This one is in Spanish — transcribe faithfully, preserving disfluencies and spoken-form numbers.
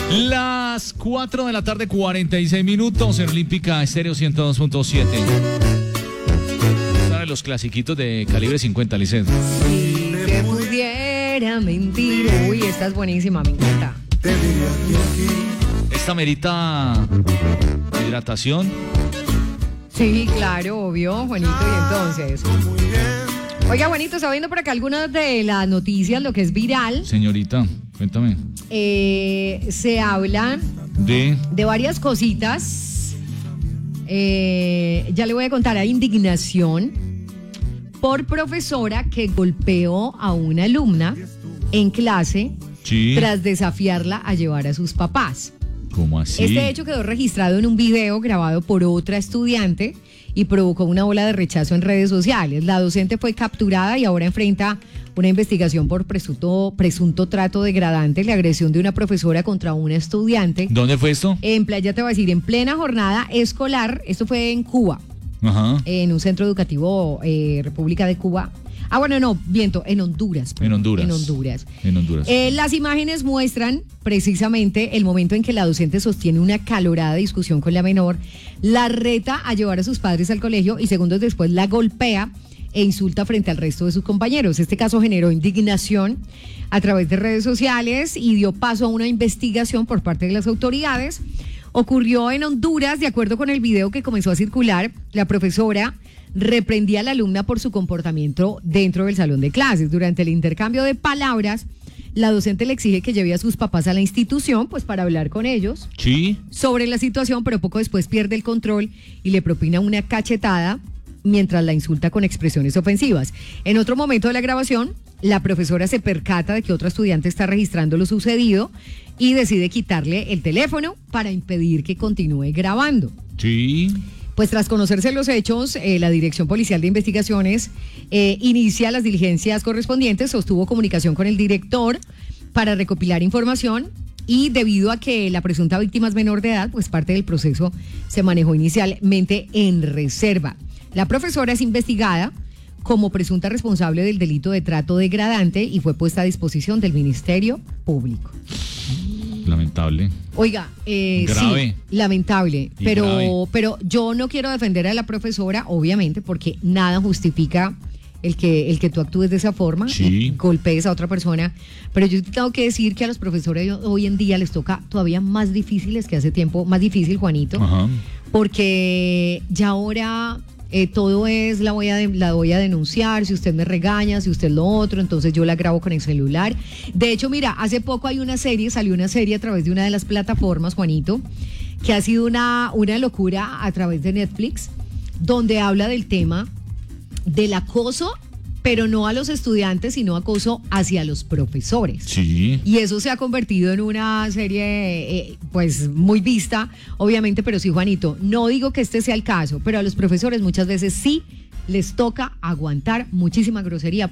Las cuatro de la tarde, cuarenta y seis minutos en Olímpica Estéreo ciento dos punto siete. ¿Sabe los clasiquitos de calibre cincuenta, Licet? Si te pudiera mentir. Uy, esta es buenísima, me encanta. Esta merita hidratación. Sí, claro, obvio, Juanito, y entonces. Oiga, Juanito, ¿está viendo por acá algunas de las noticias, lo que es viral? Señorita, cuéntame. Eh, se hablan De... de varias cositas. Eh, ya le voy a contar. Hay indignación por profesora que golpeó a una alumna en clase Sí. tras desafiarla a llevar a sus papás. ¿Cómo así? Este hecho quedó registrado en un video grabado por otra estudiante y provocó una ola de rechazo en redes sociales. La docente fue capturada y ahora enfrenta una investigación por presunto, presunto trato degradante, la agresión de una profesora contra una estudiante. ¿Dónde fue esto? En playa, te voy a decir, en plena jornada escolar. Esto fue en Cuba, Ajá. en un centro educativo, eh, República de Cuba. Ah, bueno, no, viento, en Honduras. En Honduras. En Honduras. En Honduras. Eh, las imágenes muestran precisamente el momento en que la docente sostiene una calorada discusión con la menor, la reta a llevar a sus padres al colegio y segundos después la golpea e insulta frente al resto de sus compañeros. Este caso generó indignación a través de redes sociales y dio paso a una investigación por parte de las autoridades. Ocurrió en Honduras, de acuerdo con el video que comenzó a circular. La profesora reprendía a la alumna por su comportamiento dentro del salón de clases. Durante el intercambio de palabras, la docente le exige que lleve a sus papás a la institución, pues para hablar con ellos Sí. sobre la situación, pero poco después pierde el control y le propina una cachetada mientras la insulta con expresiones ofensivas. En otro momento de la grabación, la profesora se percata de que otro estudiante está registrando lo sucedido y decide quitarle el teléfono para impedir que continúe grabando. Sí. Pues tras conocerse los hechos, eh, la Dirección Policial de Investigaciones eh, inicia las diligencias correspondientes, sostuvo comunicación con el director para recopilar información y debido a que la presunta víctima es menor de edad, pues parte del proceso se manejó inicialmente en reserva. La profesora es investigada como presunta responsable del delito de trato degradante y fue puesta a disposición del Ministerio Público. Lamentable. Oiga, eh, Grave. sí, lamentable, Y pero, grave. pero yo no quiero defender a la profesora, obviamente, porque nada justifica el que, el que tú actúes de esa forma Sí. y golpees a otra persona, pero yo tengo que decir que a los profesores hoy en día les toca todavía más difíciles que hace tiempo, más difícil, Juanito, Ajá. porque ya ahora... Eh, todo es, la voy, a de, la voy a denunciar, si usted me regaña, si usted lo otro, entonces yo la grabo con el celular. De hecho, mira, hace poco hay una serie, salió una serie a través de una de las plataformas, Juanito, que ha sido una, una locura a través de Netflix, donde habla del tema del acoso, pero no a los estudiantes, sino acoso hacia los profesores. Sí. Y eso se ha convertido en una serie, eh, pues, muy vista, obviamente, pero sí, Juanito, no digo que este sea el caso, pero a los profesores muchas veces sí les toca aguantar muchísima grosería.